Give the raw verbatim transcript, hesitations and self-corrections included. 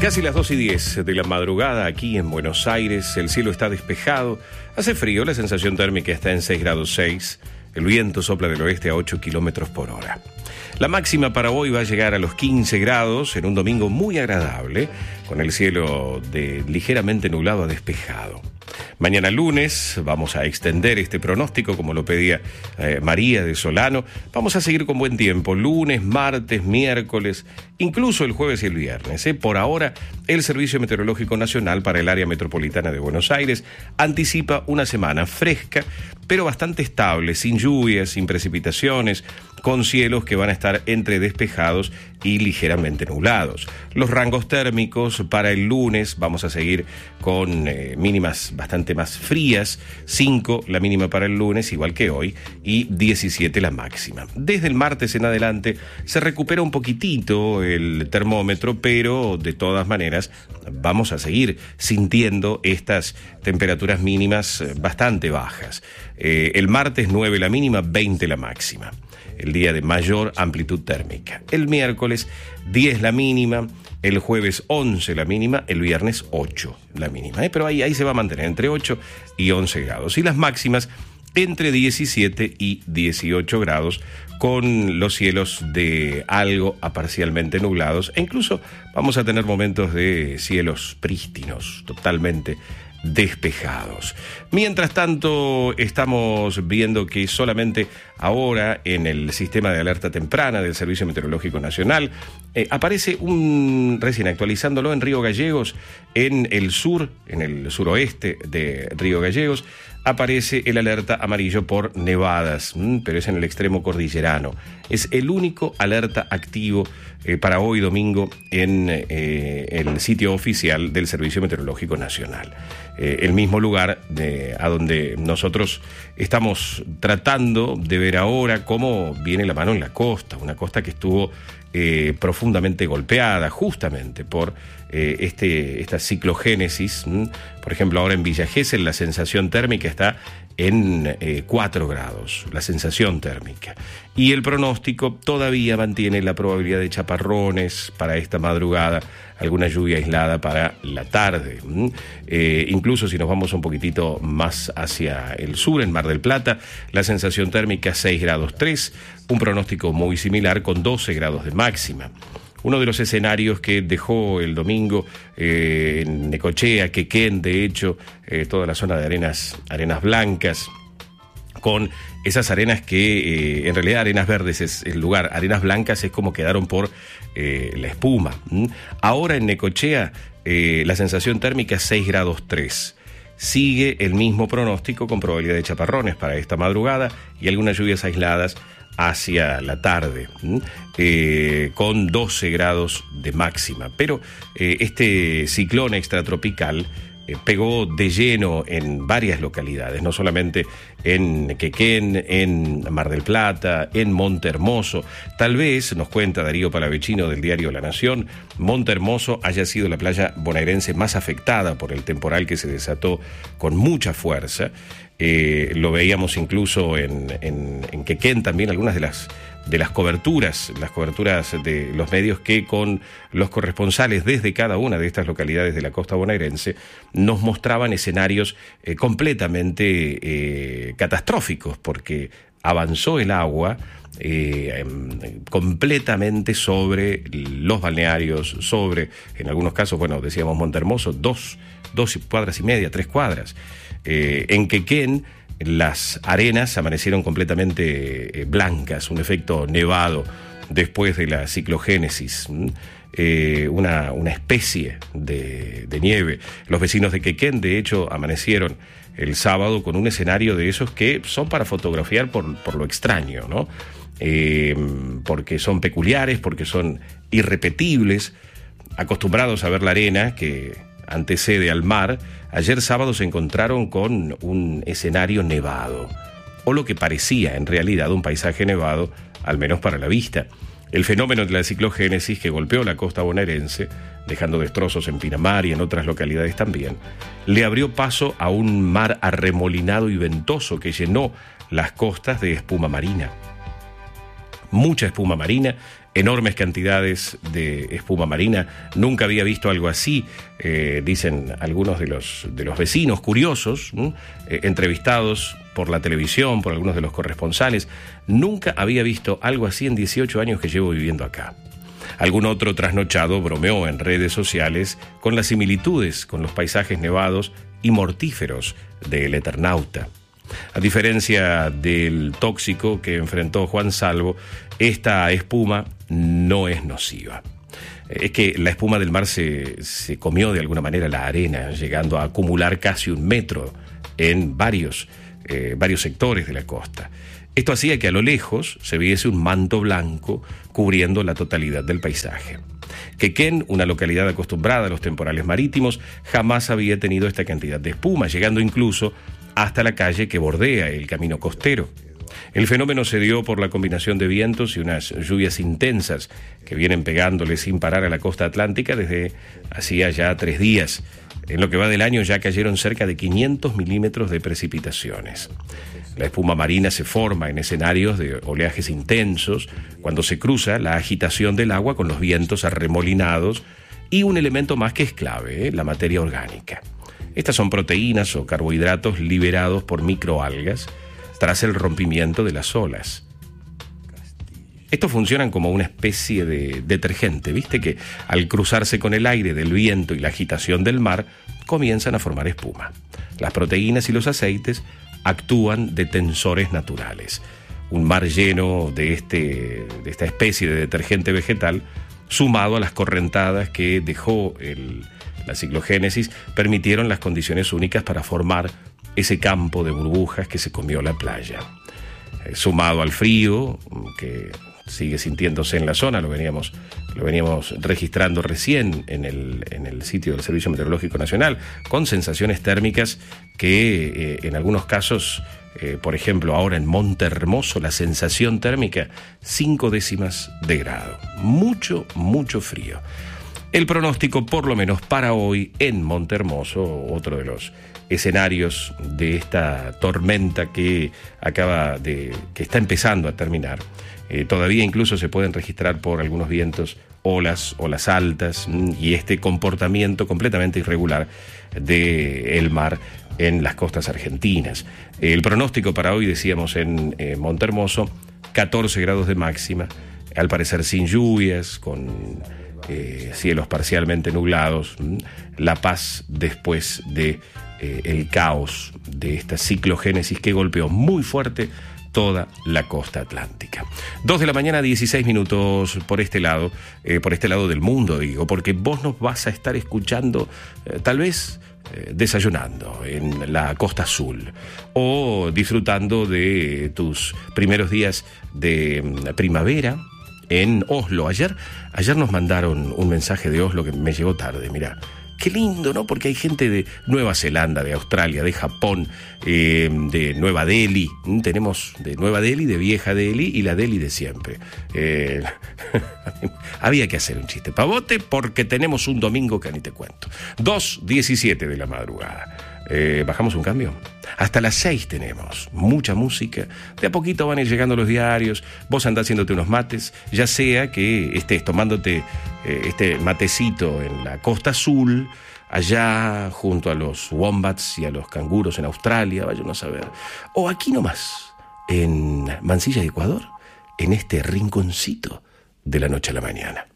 Casi las dos y diez de la madrugada aquí en Buenos Aires, el cielo está despejado, hace frío, la sensación térmica está en seis grados seis, el viento sopla del oeste a ocho kilómetros por hora. La máxima para hoy va a llegar a los quince grados en un domingo muy agradable, con el cielo de ligeramente nublado a despejado. Mañana lunes vamos a extender este pronóstico como lo pedía eh, María de Solano. Vamos a seguir con buen tiempo, lunes, martes, miércoles, incluso el jueves y el viernes. ¿eh? Por ahora, el Servicio Meteorológico Nacional para el área metropolitana de Buenos Aires anticipa una semana fresca, pero bastante estable, sin lluvias, sin precipitaciones, con cielos que van a estar entre despejados y ligeramente nublados. Los rangos térmicos para el lunes vamos a seguir con eh, mínimas bastante más frías, cinco la mínima para el lunes, igual que hoy, y diecisiete la máxima. Desde el martes en adelante se recupera un poquitito el termómetro, pero de todas maneras vamos a seguir sintiendo estas temperaturas mínimas bastante bajas. Eh, el martes nueve la mínima, veinte la máxima. El día de mayor amplitud térmica. El miércoles diez la mínima, el jueves once la mínima, el viernes ocho la mínima. ¿eh? Pero ahí, ahí se va a mantener entre ocho y once grados. Y las máximas entre diecisiete y dieciocho grados, con los cielos de algo a parcialmente nublados. E incluso vamos a tener momentos de cielos prístinos, totalmente despejados. Mientras tanto, estamos viendo que solamente ahora en el sistema de alerta temprana del Servicio Meteorológico Nacional eh, aparece un, recién actualizándolo en Río Gallegos, en el sur, en el suroeste de Río Gallegos, aparece el alerta amarillo por nevadas, pero es en el extremo cordillerano. Es el único alerta activo eh, para hoy domingo en eh, el sitio oficial del Servicio Meteorológico Nacional. Eh, el mismo lugar de, a donde nosotros estamos tratando de ver ahora cómo viene la mano en la costa, una costa que estuvo eh, profundamente golpeada justamente por eh, este, esta ciclogénesis. ¿m? Por ejemplo, ahora en Villa Gesell la sensación térmica está en eh, cuatro grados, la sensación térmica. Y el pronóstico todavía mantiene la probabilidad de chaparrones para esta madrugada, alguna lluvia aislada para la tarde. Eh, incluso si nos vamos un poquitito más hacia el sur, en Mar del Plata, la sensación térmica seis grados tres, un pronóstico muy similar con doce grados de máxima. Uno de los escenarios que dejó el domingo eh, en Necochea, Quequén, de hecho, eh, toda la zona de arenas, arenas blancas, con esas arenas que, eh, en realidad arenas verdes es el lugar, arenas blancas es como quedaron por eh, la espuma. ¿Mm? Ahora en Necochea eh, la sensación térmica es seis grados tres. Sigue el mismo pronóstico con probabilidad de chaparrones para esta madrugada y algunas lluvias aisladas hacia la tarde, eh, con doce grados de máxima. Pero eh, este ciclón extratropical eh, pegó de lleno en varias localidades, no solamente en Quequén, en Mar del Plata, en Monte Hermoso. Tal vez, nos cuenta Darío Palavecino del diario La Nación, Monte Hermoso haya sido la playa bonaerense más afectada por el temporal que se desató con mucha fuerza. Eh, lo veíamos incluso en, en, en Quequén también, algunas de las, de las coberturas, las coberturas de los medios que con los corresponsales desde cada una de estas localidades de la costa bonaerense nos mostraban escenarios eh, completamente eh, catastróficos, porque avanzó el agua eh, completamente sobre los balnearios, sobre, en algunos casos, bueno, decíamos Monte Hermoso, dos, dos cuadras y media, tres cuadras. Eh, en Quequén las arenas amanecieron completamente eh, blancas, un efecto nevado después de la ciclogénesis, eh, una, una especie de, de nieve. Los vecinos de Quequén, de hecho, amanecieron el sábado con un escenario de esos que son para fotografiar por, por lo extraño, ¿no? Eh, porque son peculiares, porque son irrepetibles, acostumbrados a ver la arena que antecede al mar. Ayer sábado se encontraron con un escenario nevado, o lo que parecía en realidad un paisaje nevado, al menos para la vista. El fenómeno de la ciclogénesis que golpeó la costa bonaerense, dejando destrozos en Pinamar y en otras localidades también, le abrió paso a un mar arremolinado y ventoso que llenó las costas de espuma marina. Mucha espuma marina enormes cantidades de espuma marina. Nunca había visto algo así, eh, dicen algunos de los, de los vecinos curiosos, eh, entrevistados por la televisión, por algunos de los corresponsales. Nunca había visto algo así en dieciocho años que llevo viviendo acá. Algún otro trasnochado bromeó en redes sociales con las similitudes con los paisajes nevados y mortíferos del Eternauta. A diferencia del tóxico que enfrentó Juan Salvo, esta espuma no es nociva. Es que la espuma del mar se, se comió de alguna manera la arena, llegando a acumular casi un metro en varios, eh, varios sectores de la costa. Esto hacía que a lo lejos se viese un manto blanco cubriendo la totalidad del paisaje. Quequén, una localidad acostumbrada a los temporales marítimos, jamás había tenido esta cantidad de espuma, llegando incluso hasta la calle que bordea el camino costero. El fenómeno se dio por la combinación de vientos y unas lluvias intensas que vienen pegándole sin parar a la costa atlántica desde hacía ya tres días. En lo que va del año ya cayeron cerca de quinientos milímetros de precipitaciones. La espuma marina se forma en escenarios de oleajes intensos cuando se cruza la agitación del agua con los vientos arremolinados y un elemento más que es clave, ¿eh? la materia orgánica. Estas son proteínas o carbohidratos liberados por microalgas tras el rompimiento de las olas. Estos funcionan como una especie de detergente, ¿viste? Que al cruzarse con el aire del viento y la agitación del mar, comienzan a formar espuma. Las proteínas y los aceites actúan de tensores naturales. Un mar lleno de, este, de esta especie de detergente vegetal, sumado a las correntadas que dejó el, la ciclogénesis, permitieron las condiciones únicas para formar ese campo de burbujas que se comió la playa. Eh, sumado al frío, que sigue sintiéndose en la zona, lo veníamos, lo veníamos registrando recién en el, en el sitio del Servicio Meteorológico Nacional, con sensaciones térmicas que eh, en algunos casos, eh, por ejemplo ahora en Monte Hermoso, la sensación térmica cinco décimas de grado. Mucho, mucho frío. El pronóstico, por lo menos para hoy, en Monte Hermoso, otro de los escenarios de esta tormenta que acaba de, que está empezando a terminar. Eh, todavía incluso se pueden registrar por algunos vientos olas, olas altas y este comportamiento completamente irregular del mar en las costas argentinas. El pronóstico para hoy, decíamos en eh, Monte Hermoso, catorce grados de máxima, al parecer sin lluvias, con eh, cielos parcialmente nublados, la paz después de eh, el caos de esta ciclogénesis que golpeó muy fuerte toda la costa atlántica. Dos de la mañana, dieciséis minutos por este lado, eh, por este lado del mundo, digo, porque vos nos vas a estar escuchando, eh, tal vez eh, desayunando en la Costa Azul o disfrutando de tus primeros días de primavera en Oslo. Ayer, ayer nos mandaron un mensaje de Oslo que me llegó tarde, mirá. Qué lindo, ¿no? Porque hay gente de Nueva Zelanda, de Australia, de Japón, eh, de Nueva Delhi. Tenemos de Nueva Delhi, de Vieja Delhi y la Delhi de siempre. Eh, había que hacer un chiste pavote porque tenemos un domingo que ni te cuento. dos diecisiete de la madrugada. Eh, ¿Bajamos un cambio? Hasta las seis tenemos mucha música. De a poquito van a ir llegando los diarios. Vos andás haciéndote unos mates, ya sea que estés tomándote eh, este matecito en la Costa Azul, allá junto a los wombats y a los canguros en Australia, vayan a saber. O aquí nomás, en Mansilla, Ecuador, en este rinconcito de la noche a la mañana.